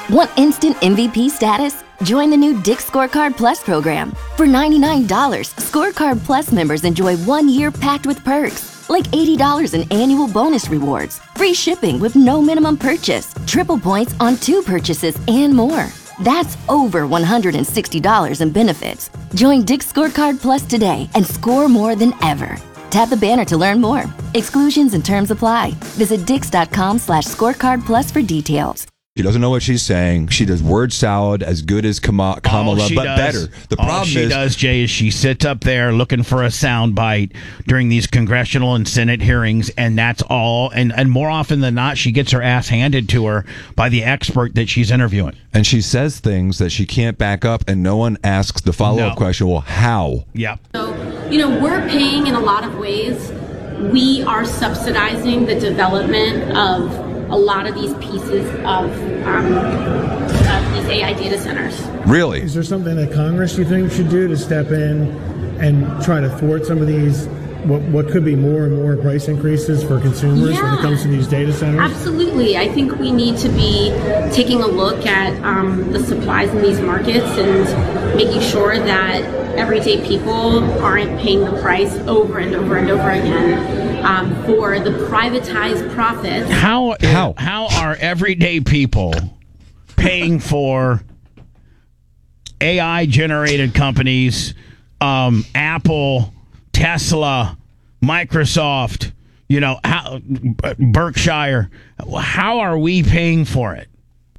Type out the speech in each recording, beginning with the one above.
Want instant MVP status? Join the new Dick's Scorecard Plus program. For $99, Scorecard Plus members enjoy 1 year packed with perks, like $80 in annual bonus rewards, free shipping with no minimum purchase, triple points on 2 purchases, and more. That's over $160 in benefits. Join Dick's Scorecard Plus today and score more than ever. Tap the banner to learn more. Exclusions and terms apply. Visit dix.com/scorecard plus for details. She doesn't know what she's saying. She does word salad as good as Kamala, but better. The problem she does, Jay, is she sits up there looking for a sound bite during these congressional and Senate hearings, and that's all. And more often than not, she gets her ass handed to her by the expert that she's interviewing. And she says things that she can't back up, and no one asks the follow-up question, well, how? Yeah. So, we're paying in a lot of ways. We are subsidizing the development of a lot of these pieces of these AI data centers. Really? Is there something that Congress, you think, should do to step in and try to thwart some of these, what could be more and more price increases for consumers when it comes to these data centers? Absolutely. I think we need to be taking a look at the supplies in these markets and making sure that everyday people aren't paying the price over and over and over again for the privatized profits. How are everyday people paying for AI-generated companies, Apple, Tesla, Microsoft, Berkshire? How are we paying for it?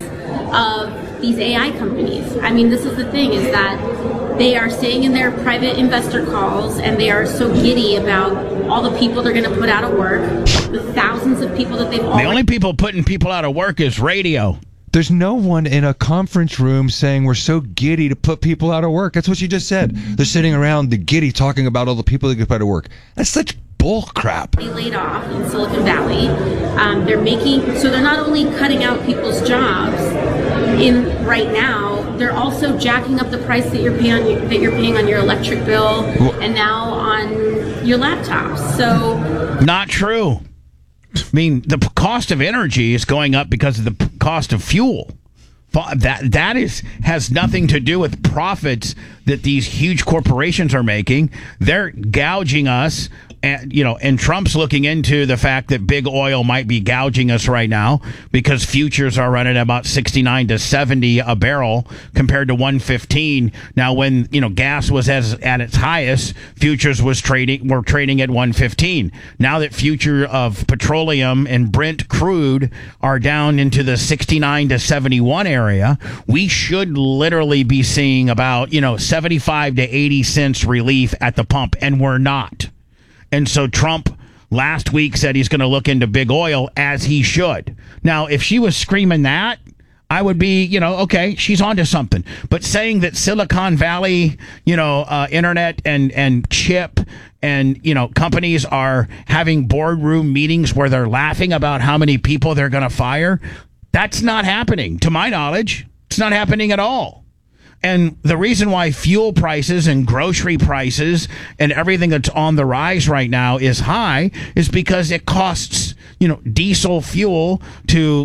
Of these AI companies. I mean, this is the thing, is that they are saying in their private investor calls, and they are so giddy about all the people they're going to put out of work, the thousands of people that they've already... The only people putting people out of work is radio. There's no one in a conference room saying we're so giddy to put people out of work. That's what you just said. They're sitting around the giddy talking about all the people that get put out of work. That's such bull crap. They laid off in Silicon Valley. They're not only cutting out people's jobs right now, they're also jacking up the price that you're paying on your electric bill and now on your laptops. So not true. I mean, the cost of energy is going up because of the cost of fuel. That has nothing to do with profits that these huge corporations are making. They're gouging us. And Trump's looking into the fact that big oil might be gouging us right now because futures are running about 69 to 70 a barrel compared to 115. Now, when gas was at its highest, futures were trading at 115. Now that future of petroleum and Brent crude are down into the 69 to 71 area, we should literally be seeing about 75 to 80 cents relief at the pump, and we're not. And so Trump last week said he's going to look into big oil, as he should. Now, if she was screaming that, I would be, okay, she's onto something. But saying that Silicon Valley, internet and chip and, companies are having boardroom meetings where they're laughing about how many people they're going to fire, that's not happening. To my knowledge, it's not happening at all. And the reason why fuel prices and grocery prices and everything that's on the rise right now is high is because it costs, diesel fuel to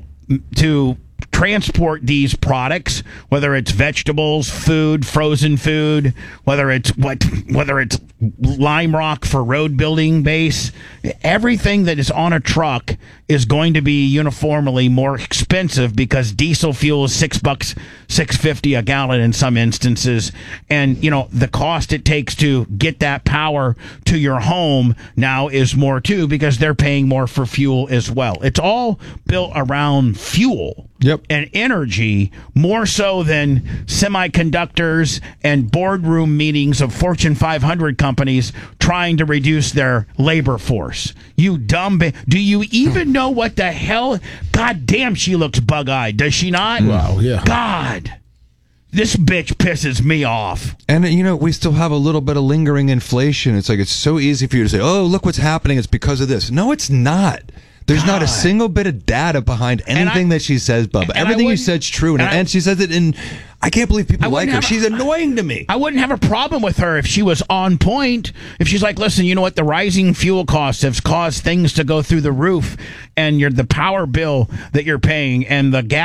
transport these products, whether it's vegetables, food, frozen food, whether it's lime rock for road building base. Everything that is on a truck is going to be uniformly more expensive because diesel fuel is $6, $6.50 a gallon in some instances. And, the cost it takes to get that power to your home now is more too, because they're paying more for fuel as well. It's all built around fuel. Yep. And energy, more so than semiconductors and boardroom meetings of Fortune 500 companies trying to reduce their labor force. You dumb do you even know what the hell? God damn, she looks bug-eyed, does she not? Wow, yeah. God, this bitch pisses me off. And, we still have a little bit of lingering inflation. It's like, it's so easy for you to say, oh, look what's happening. It's because of this. No, it's not. There's not a single bit of data behind anything that she says, Bubba. Everything you said's true. And she says it in... I can't believe people like her. She's annoying to me. I wouldn't have a problem with her if she was on point. If she's like, listen, you know what? The rising fuel costs have caused things to go through the roof, and the power bill that you're paying and the gas